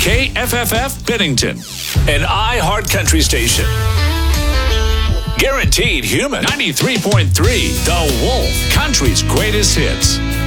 KFFF Bennington, an iHeart Country station. Guaranteed Human. 93.3 The Wolf, country's greatest hits.